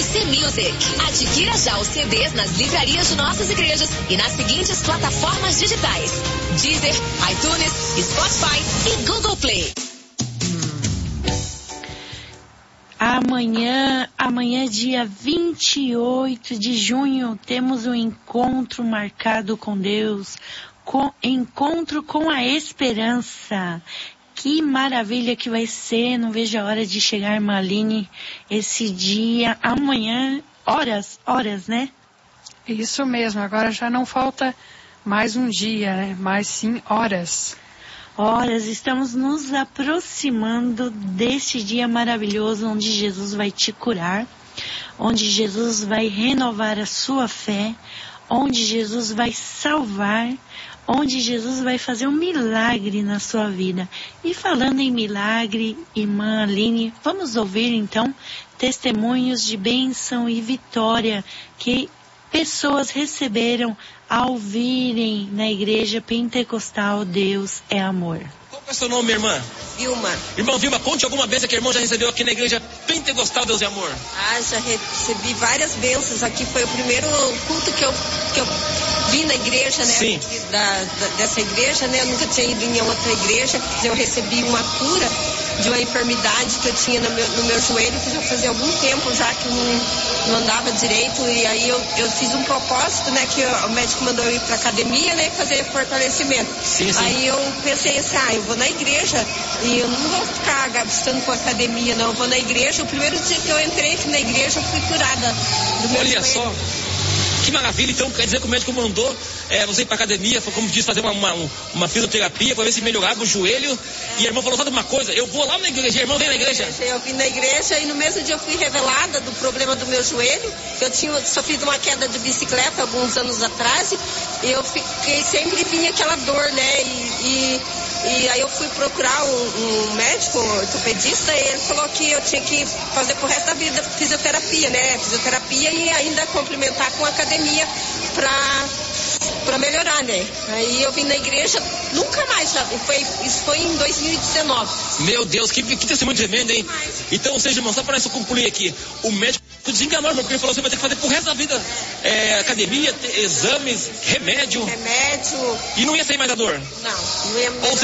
MC Music. Adquira já os CDs nas livrarias de nossas igrejas e nas seguintes plataformas digitais: Deezer, iTunes, Spotify e Google Play. Amanhã, dia 28 de junho, temos um encontro marcado com Deus, encontro com a esperança. Que maravilha que vai ser, não vejo a hora de chegar, Marlene, esse dia, amanhã, horas, né? Isso mesmo, agora já não falta mais um dia, né? Mas sim horas. Estamos nos aproximando desse dia maravilhoso onde Jesus vai te curar, onde Jesus vai renovar a sua fé, onde Jesus vai salvar, onde Jesus vai fazer um milagre na sua vida. E falando em milagre, irmã Aline, vamos ouvir então testemunhos de bênção e vitória que pessoas receberam ao virem na igreja pentecostal Deus é Amor. Qual é o seu nome, minha irmã? Vilma. Irmã Vilma, conte alguma bênção que a irmã já recebeu aqui na igreja pentecostal Deus é Amor. Já recebi várias bênçãos aqui. Foi o primeiro culto que eu vi na igreja, né? Sim. Dessa igreja, né? Eu nunca tinha ido em outra igreja. Eu recebi uma cura de uma enfermidade que eu tinha no meu joelho, que já fazia algum tempo já que não andava direito. E aí eu fiz um propósito, né? Que o médico mandou eu ir pra academia, né? Fazer fortalecimento. Sim. Aí eu pensei assim, eu vou na igreja e eu não vou ficar gastando com academia, não. Eu vou na igreja. O primeiro dia que eu entrei aqui na igreja, eu fui curada do meu joelho. Olha só. Que maravilha, então quer dizer que o médico mandou você ir pra academia, como disse, fazer uma fisioterapia para ver se melhorava o joelho. E a irmã falou, sabe uma coisa, eu vou lá na igreja, a irmã vem na igreja. Eu vim na igreja e no mesmo dia eu fui revelada do problema do meu joelho, que eu tinha sofrido uma queda de bicicleta alguns anos atrás, e eu sempre vinha aquela dor, né, e aí eu fui procurar um médico, ortopedista, e ele falou que eu tinha que fazer pro resto da vida fisioterapia, né? Fisioterapia e ainda complementar com academia pra melhorar, né? Aí eu vim na igreja, nunca mais, isso foi em 2019. Meu Deus, que testemunho tremendo, hein? Então, ou seja, irmão, só para isso concluir aqui, o médico desenganou, irmão, porque ele falou que você vai ter que fazer pro resto da vida academia, exames, remédio. E não ia sair mais a dor? Não ia.